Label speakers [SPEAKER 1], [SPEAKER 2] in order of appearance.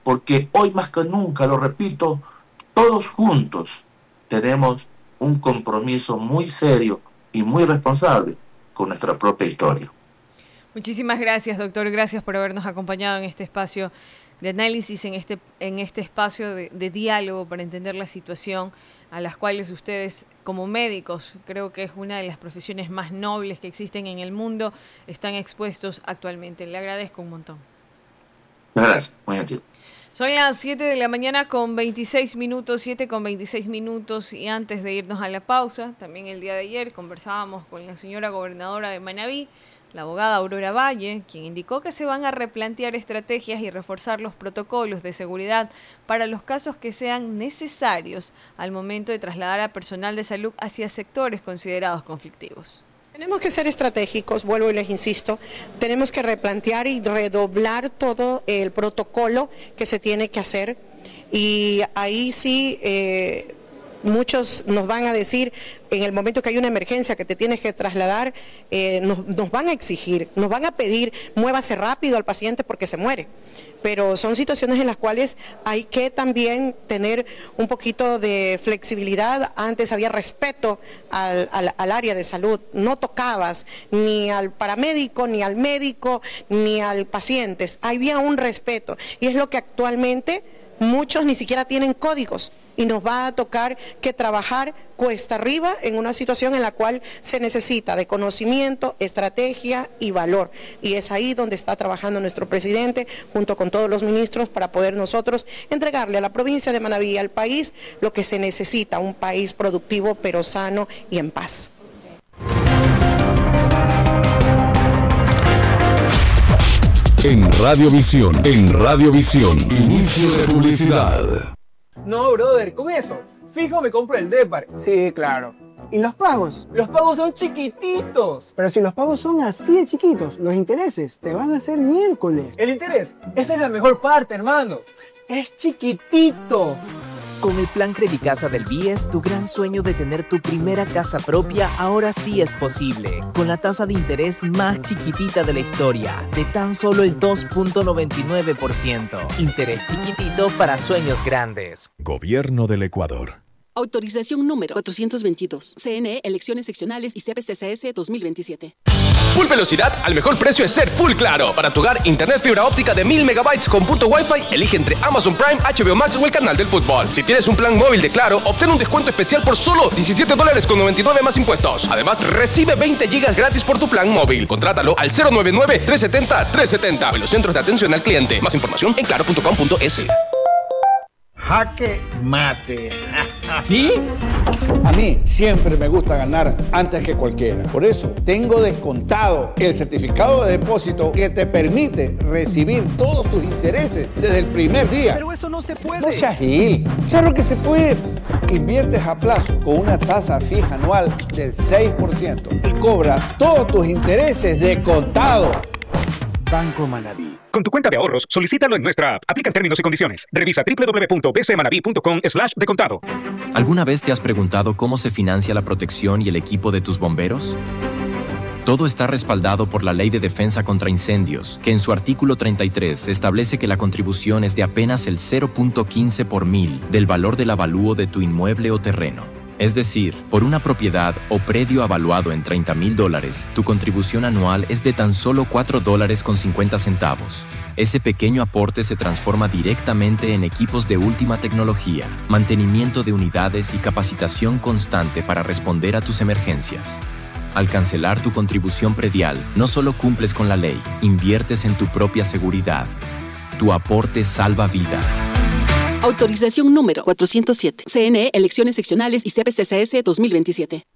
[SPEAKER 1] porque hoy más que nunca, lo repito, todos juntos tenemos un compromiso muy serio y muy responsable con nuestra propia historia.
[SPEAKER 2] Muchísimas gracias, doctor. Gracias por habernos acompañado en este espacio de análisis, en este espacio de diálogo para entender la situación a las cuales ustedes, como médicos, creo que es una de las profesiones más nobles que existen en el mundo, están expuestos actualmente. Le agradezco un montón.
[SPEAKER 1] Gracias, muy gentil.
[SPEAKER 2] Son las 7 de la mañana con 26 minutos, 7 con 26 minutos, y antes de irnos a la pausa, también el día de ayer conversábamos con la señora gobernadora de Manabí, la abogada Aurora Valle, quien indicó que se van a replantear estrategias y reforzar los protocolos de seguridad para los casos que sean necesarios al momento de trasladar a personal de salud hacia sectores considerados conflictivos.
[SPEAKER 3] Tenemos que ser estratégicos, vuelvo y les insisto, tenemos que replantear y redoblar todo el protocolo que se tiene que hacer, y ahí sí muchos nos van a decir, en el momento que hay una emergencia que te tienes que trasladar, nos van a exigir, nos van a pedir, muévase rápido al paciente porque se muere. Pero son situaciones en las cuales hay que también tener un poquito de flexibilidad. Antes había respeto al área de salud, no tocabas ni al paramédico, ni al médico, ni al paciente, había un respeto, y es lo que actualmente muchos ni siquiera tienen códigos, y nos va a tocar que trabajar cuesta arriba en una situación en la cual se necesita de conocimiento, estrategia y valor, y es ahí donde está trabajando nuestro presidente junto con todos los ministros para poder nosotros entregarle a la provincia de Manabí y al país lo que se necesita, un país productivo pero sano y en paz.
[SPEAKER 4] En Radiovisión, inicio de publicidad.
[SPEAKER 5] No, brother, con eso, fijo me compro el Depar.
[SPEAKER 6] Sí, claro. ¿Y los pagos?
[SPEAKER 5] Los pagos son chiquititos.
[SPEAKER 6] Pero si los pagos son así de chiquitos, los intereses te van a hacer miércoles.
[SPEAKER 5] El interés, esa es la mejor parte, hermano. Es chiquitito.
[SPEAKER 7] Con el plan Credicasa del BIES, tu gran sueño de tener tu primera casa propia ahora sí es posible. Con la tasa de interés más chiquitita de la historia, de tan solo el 2.99%. Interés chiquitito para sueños grandes.
[SPEAKER 4] Gobierno del Ecuador.
[SPEAKER 8] Autorización número 422. CNE, Elecciones Seccionales y CPCCS 2027.
[SPEAKER 9] Full velocidad al mejor precio es ser Full Claro. Para tu hogar, internet fibra óptica de 1000 megabytes con punto Wi-Fi. Elige entre Amazon Prime, HBO Max o el canal del fútbol. Si tienes un plan móvil de Claro, obtén un descuento especial por solo $17.99 más impuestos. Además, recibe 20 gigas gratis por tu plan móvil. Contrátalo al 099-370-370. Velocentros de atención al cliente. Más información en claro.com.es.
[SPEAKER 10] Jaque mate.
[SPEAKER 11] ¿Sí?
[SPEAKER 10] A mí siempre me gusta ganar antes que cualquiera. Por eso tengo descontado el certificado de depósito que te permite recibir todos tus intereses desde el primer día.
[SPEAKER 11] Pero eso no se puede.
[SPEAKER 10] No seas gil. Claro que se puede. Inviertes a plazo con una tasa fija anual del 6% y cobras todos tus intereses de contado.
[SPEAKER 12] Banco Manabí. Con tu cuenta de ahorros, solicítalo en nuestra app. Aplican términos y condiciones. Revisa www.bcmanabí.com/decontado.
[SPEAKER 13] ¿Alguna vez te has preguntado cómo se financia la protección y el equipo de tus bomberos? Todo está respaldado por la Ley de Defensa contra Incendios, que en su artículo 33 establece que la contribución es de apenas el 0.15 por mil del valor del avalúo de tu inmueble o terreno. Es decir, por una propiedad o predio avaluado en $30,000, tu contribución anual es de tan solo $4.50. Ese pequeño aporte se transforma directamente en equipos de última tecnología, mantenimiento de unidades y capacitación constante para responder a tus emergencias. Al cancelar tu contribución predial, no solo cumples con la ley, inviertes en tu propia seguridad. Tu aporte salva vidas.
[SPEAKER 8] Autorización número 407. CNE, Elecciones Seccionales y CPCCS 2027.